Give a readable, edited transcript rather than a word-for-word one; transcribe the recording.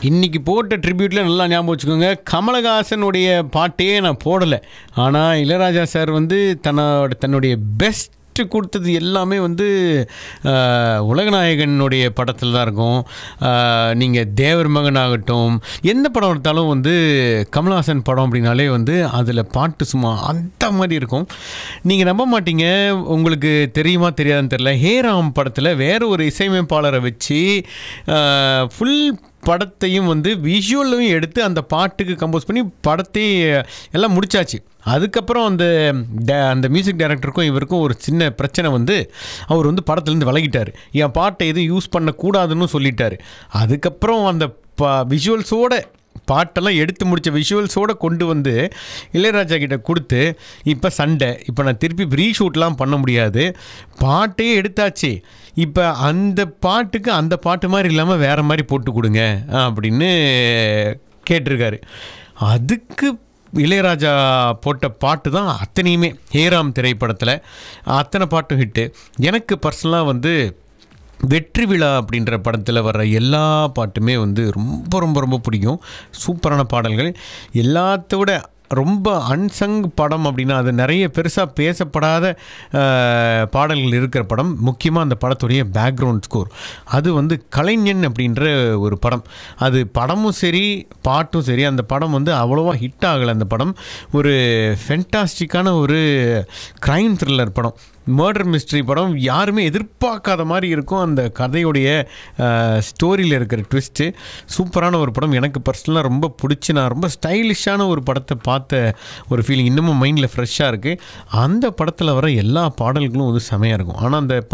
இன்னைக்கு போட்ட ட்ரிபியூட்டில் நல்லா ஞாபகம் வச்சுக்கோங்க, கமலஹாசனுடைய பாட்டே நான் போடலை. ஆனால் இளையராஜா சார் வந்து தன்னுடைய பெஸ்ட் கொடுத்தது எல்லாமே வந்து உலகநாயகனுடைய படத்தில் தான் இருக்கும். நீங்கள் தேவர் மகன் ஆகட்டும், எந்த படம் எடுத்தாலும் வந்து கமலஹாசன் படம் அப்படின்னாலே வந்து அதில் பாட்டு சும்மா அந்த மாதிரி இருக்கும். நீங்கள் நம்ப மாட்டீங்க, உங்களுக்கு தெரியுமா தெரியாதுன்னு தெரியல, ஹேராம் படத்தில் வேறு ஒரு இசையமைப்பாளரை வச்சு ஃபுல் படத்தையும் வந்து விஷுவலையும் எடுத்து அந்த பாட்டுக்கு கம்போஸ் பண்ணி படத்தை எல்லாம் முடிச்சாச்சு. அதுக்கப்புறம் அந்த மியூசிக் டைரக்டருக்கும் இவருக்கும் ஒரு சின்ன பிரச்சனை வந்து அவர் வந்து படத்துலேருந்து விலகிட்டார். என் பாட்டை எதுவும் யூஸ் பண்ணக்கூடாதுன்னு சொல்லிட்டார். அதுக்கப்புறம் அந்த விஷுவல்ஸோட பாட்டெல்லாம் எடுத்து முடித்த விஷுவல்ஸோடு கொண்டு வந்து இளையராஜா கிட்ட கொடுத்து, இப்போ சண்டை, இப்போ நான் திருப்பி ரீஷூட்லாம் பண்ண முடியாது, பாட்டே எடுத்தாச்சு, இப்போ அந்த பாட்டுக்கு அந்த பாட்டு மாதிரி இல்லாமல் வேறு மாதிரி போட்டு கொடுங்க அப்படின்னு கேட்டிருக்காரு. அதுக்கு இளையராஜா போட்ட பாட்டு தான் அத்தனையுமே ஹேராம் திரைப்படத்தில் அத்தனை பாட்டும் ஹிட்டு. எனக்கு பர்சனலாக வந்து வெற்றி விழா அப்படின்ற படத்தில் வர்ற எல்லா பாட்டுமே வந்து ரொம்ப ரொம்ப ரொம்ப பிடிக்கும். சூப்பரான பாடல்கள். எல்லாத்தோட ரொம்ப அன்சங் படம் அப்படின்னா அது நிறைய பெருசாக பேசப்படாத பாடல்கள் இருக்கிற படம். முக்கியமாக அந்த படத்துடைய பேக்ரவுண்ட் ஸ்கோர், அது வந்து கலைஞன் அப்படின்ற ஒரு படம். அது படமும் சரி பாட்டும் சரி, அந்த படம் வந்து அவ்வளோவா ஹிட் ஆகலை. அந்த படம் ஒரு ஃபென்டாஸ்டிக்கான ஒரு க்ரைம் த்ரில்லர் படம், மர்டர் மிஸ்ட்ரி படம். யாருமே எதிர்பார்க்காத மாதிரி இருக்கும் அந்த கதையுடைய ஸ்டோரியில் இருக்கிற ட்விஸ்ட்டு. சூப்பரான ஒரு படம். எனக்கு பர்சனலாக ரொம்ப பிடிச்சி, நான் ரொம்ப ஸ்டைலிஷான ஒரு படத்தை பார்த்த ஒரு ஃபீலிங் இன்னமும் மைண்டில் ஃப்ரெஷ்ஷாக இருக்குது. அந்த படத்தில் வர எல்லா பாடல்களும் வந்து செமையாக இருக்கும். ஆனால் அந்த